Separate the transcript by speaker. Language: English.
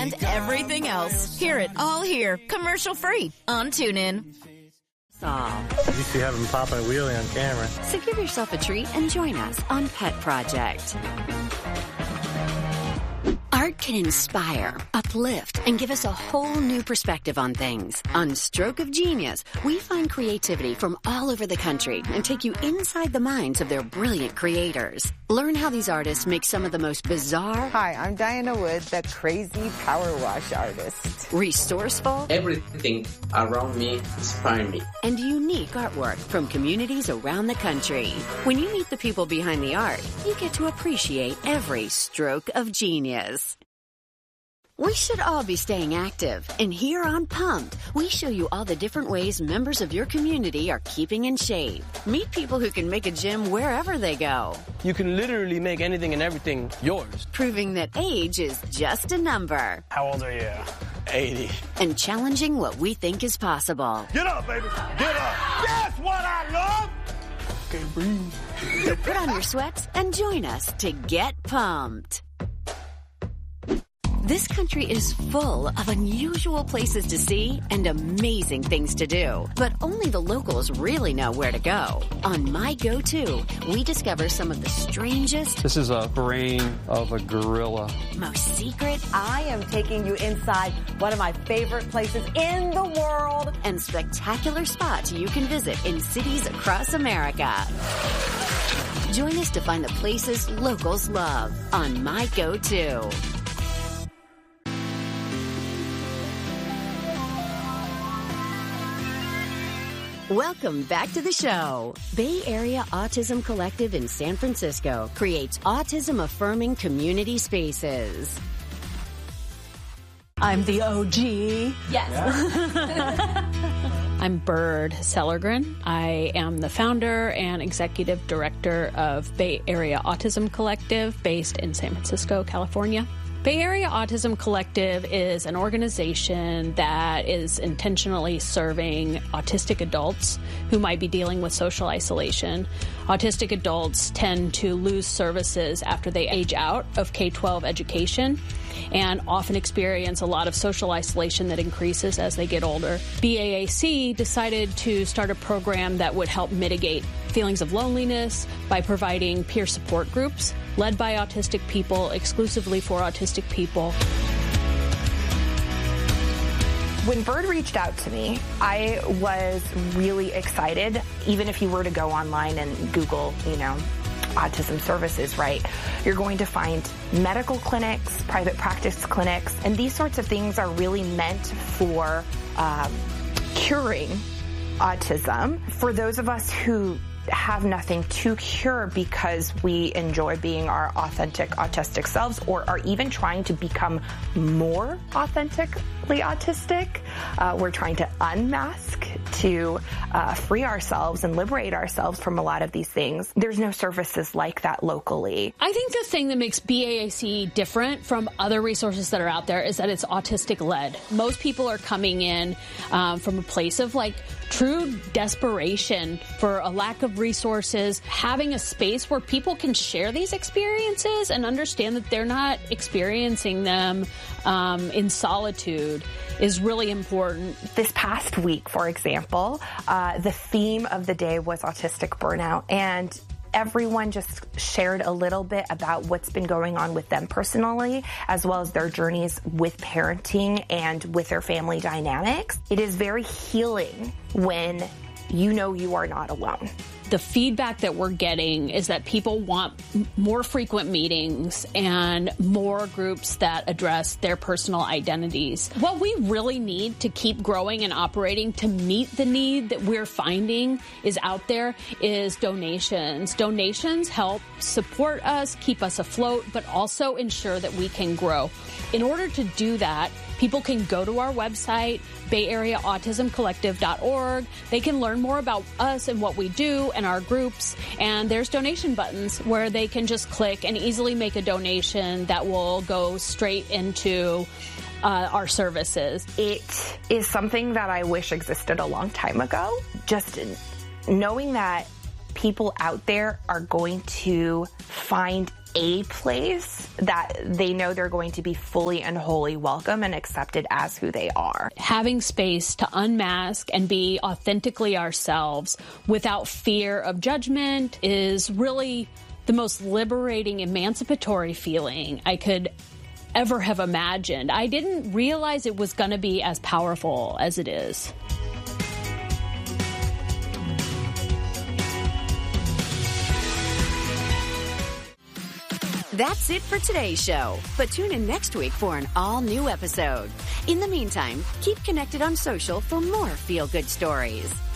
Speaker 1: and everything else. Hear it all here, commercial free on TuneIn.
Speaker 2: You used to have him popping a wheelie on camera.
Speaker 3: So give yourself a treat and join us on Pet Project. Art can inspire, uplift, and give us a whole new perspective on things. On Stroke of Genius, we find creativity from all over the country and take you inside the minds of their brilliant creators. Learn how these artists make some of the most bizarre...
Speaker 4: Hi, I'm Diana Wood, the crazy power wash artist.
Speaker 3: Resourceful...
Speaker 5: Everything around me inspires me.
Speaker 3: And unique artwork from communities around the country. When you meet the people behind the art, you get to appreciate every stroke of genius. We should all be staying active, and here on Pumped, we show you all the different ways members of your community are keeping in shape. Meet people who can make a gym wherever they go.
Speaker 6: You can literally make anything and everything yours.
Speaker 3: Proving that age is just a number.
Speaker 6: How old are you? 80.
Speaker 3: And challenging what we think is possible.
Speaker 7: Get up, baby. Get up. That's what I love.
Speaker 6: Okay, breathe.
Speaker 3: So put on your sweats and join us to get pumped. This country is full of unusual places to see and amazing things to do. But only the locals really know where to go. On My Go-To, we discover some of the strangest...
Speaker 8: This is a brain of a gorilla.
Speaker 3: ...most secret...
Speaker 4: I am taking you inside one of my favorite places in the world.
Speaker 3: ...and spectacular spots you can visit in cities across America. Join us to find the places locals love on My Go-To. Welcome back to the show. Bay Area Autism Collective in San Francisco creates autism-affirming community spaces.
Speaker 9: I'm the OG.
Speaker 10: Yes.
Speaker 9: I'm Bird Sellergren. I am the founder and executive director of Bay Area Autism Collective based in San Francisco, California. Bay Area Autism Collective is an organization that is intentionally serving autistic adults who might be dealing with social isolation. Autistic adults tend to lose services after they age out of K-12 education and often experience a lot of social isolation that increases as they get older. BAAC decided to start a program that would help mitigate feelings of loneliness by providing peer support groups led by autistic people, exclusively for autistic people.
Speaker 10: When Bird reached out to me, I was really excited. Even if you were to go online and Google, autism services, right, you're going to find medical clinics, private practice clinics, and these sorts of things are really meant for curing autism. For those of us who have nothing to cure because we enjoy being our authentic autistic selves or are even trying to become more authentically autistic, we're trying to unmask to free ourselves and liberate ourselves from a lot of these things. There's no services like that locally.
Speaker 9: I think the thing that makes BAAC different from other resources that are out there is that it's autistic-led. Most people are coming in from a place of true desperation for a lack of resources. Having a space where people can share these experiences and understand that they're not experiencing them in solitude is really important.
Speaker 10: This past week, for example, the theme of the day was autistic burnout, and everyone just shared a little bit about what's been going on with them personally, as well as their journeys with parenting and with their family dynamics. It is very healing when you know you are not alone.
Speaker 9: The feedback that we're getting is that people want more frequent meetings and more groups that address their personal identities. What we really need to keep growing and operating to meet the need that we're finding is out there is donations. Donations help support us, keep us afloat, but also ensure that we can grow. In order to do that, people can go to our website, bayareaautismcollective.org. They can learn more about us and what we do and our groups. And there's donation buttons where they can just click and easily make a donation that will go straight into our services.
Speaker 10: It is something that I wish existed a long time ago. Just knowing that people out there are going to find a place that they know they're going to be fully and wholly welcome and accepted as who they are.
Speaker 9: Having space to unmask and be authentically ourselves without fear of judgment is really the most liberating, emancipatory feeling I could ever have imagined. I didn't realize it was going to be as powerful as it is.
Speaker 3: That's it for today's show, but tune in next week for an all-new episode. In the meantime, keep connected on social for more feel-good stories.